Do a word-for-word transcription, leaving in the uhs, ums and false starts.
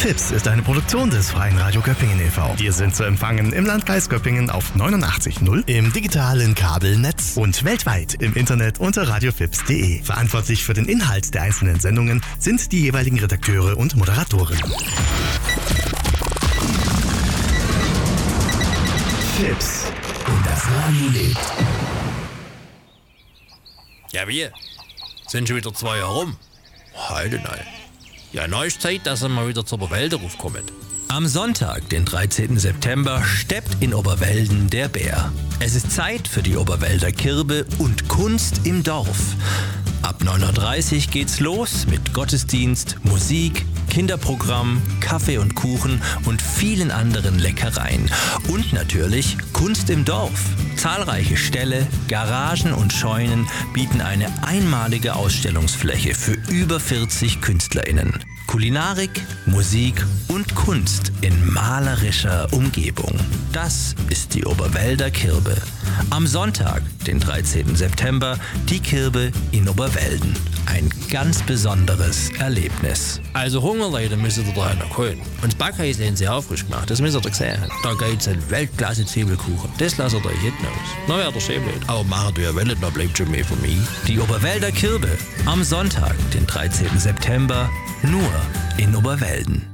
Fips ist eine Produktion des Freien Radio Göppingen e V Wir sind zu empfangen im Landkreis Göppingen auf neunundachtzig Komma null, im digitalen Kabelnetz und weltweit im Internet unter radiofips punkt de. Verantwortlich für den Inhalt der einzelnen Sendungen sind die jeweiligen Redakteure und Moderatoren. Fips und das Radio lebt. Ja, wir sind schon wieder zwei Jahre rum. Heute nein. Ja, neu ist Zeit, dass er mal wieder zur Oberwälderuf kommt. Am Sonntag, den dreizehnten September, steppt in Oberwälden der Bär. Es ist Zeit für die Oberwälder Kirbe und Kunst im Dorf. Ab neun Uhr dreißig geht's los mit Gottesdienst, Musik, Kinderprogramm, Kaffee und Kuchen und vielen anderen Leckereien. Und natürlich Kunst im Dorf. Zahlreiche Ställe, Garagen und Scheunen bieten eine einmalige Ausstellungsfläche für über vierzig KünstlerInnen. Kulinarik, Musik und Kunst in malerischer Umgebung. Das ist die Oberwälder Kirbe. Am Sonntag, den dreizehnten September, die Kirbe in Oberwälden. Ein ganz besonderes Erlebnis. Also Hungerleute müssen ihr da noch holen. Und das Backhaus haben sie aufrisch gemacht, das müsst ihr doch sehen. Da gibt's einen Weltklasse-Zwiebelkuchen. Das lasst ihr euch hinten aus. Na, wäre der schön blöd. Aber machen wir wollt, da bleibt schon mehr von mir. Die Oberwälder Kirbe. Am Sonntag, den dreizehnten September, nur in Oberwälden.